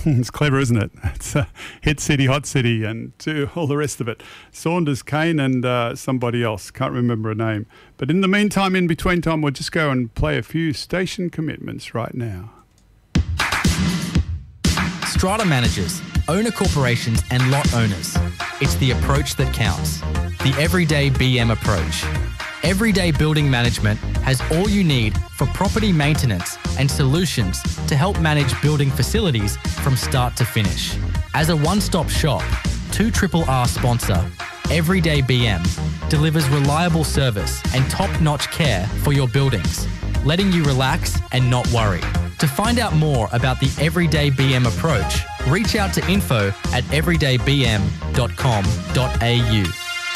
It's clever, isn't it? It's Hit City, Hot City, and all the rest of it. Saunders Kane and somebody else. Can't remember a name. But in the meantime, in between time, we'll just go and play a few station commitments right now. Strata managers, owner corporations and lot owners. It's the approach that counts. The Everyday BM approach. Everyday Building Management has all you need for property maintenance and solutions to help manage building facilities from start to finish. As a one-stop shop, 2RRR sponsor, Everyday BM delivers reliable service and top-notch care for your buildings, letting you relax and not worry. To find out more about the Everyday BM approach, reach out to info@everydaybm.com.au.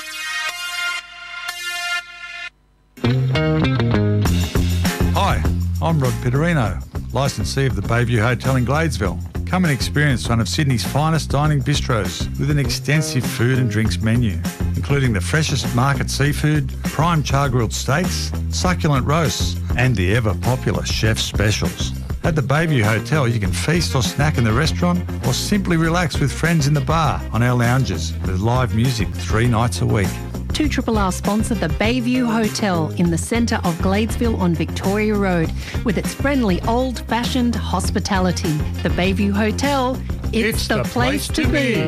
Hi, I'm Rod Pitterino, licensee of the Bayview Hotel in Gladesville. Come and experience one of Sydney's finest dining bistros with an extensive food and drinks menu, including the freshest market seafood, prime char-grilled steaks, succulent roasts, and the ever-popular chef's specials. At the Bayview Hotel, you can feast or snack in the restaurant or simply relax with friends in the bar on our lounges with live music 3 nights a week. 2RRR sponsor the Bayview Hotel in the centre of Gladesville on Victoria Road with its friendly old-fashioned hospitality. The Bayview Hotel, it's the place to be.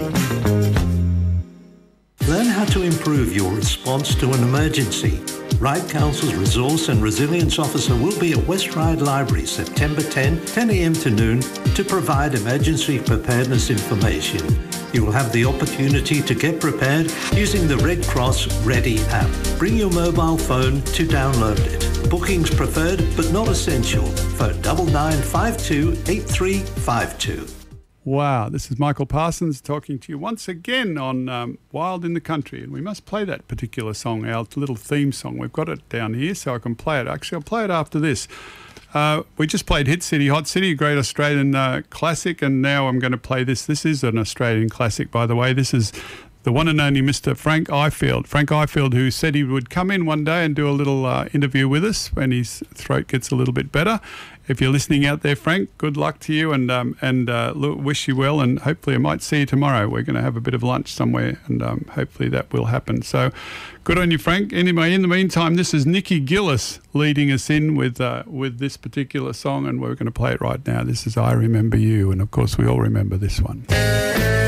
Learn how to improve your response to an emergency. Ryde Council's Resource and Resilience Officer will be at West Ryde Library September 10 a.m. to noon to provide emergency preparedness information. You will have the opportunity to get prepared using the Red Cross Ready app. Bring your mobile phone to download it. Bookings preferred but not essential. Phone 9952 8352. Wow, this is Michael Parsons talking to you once again on Wild in the Country. And we must play that particular song, our little theme song. We've got it down here so I can play it. Actually, I'll play it after this. We just played Hit City, Hot City, a great Australian classic, and now I'm going to play this. This is an Australian classic, by the way. This is the one and only Mr. Frank Ifield. Frank Ifield, who said he would come in one day and do a little interview with us when his throat gets a little bit better. If you're listening out there, Frank, good luck to you and wish you well, and hopefully I might see you tomorrow. We're going to have a bit of lunch somewhere, and hopefully that will happen. So good on you, Frank. Anyway, in the meantime, this is Nikki Gillis leading us in with this particular song, and we're going to play it right now. This is I Remember You, and of course we all remember this one.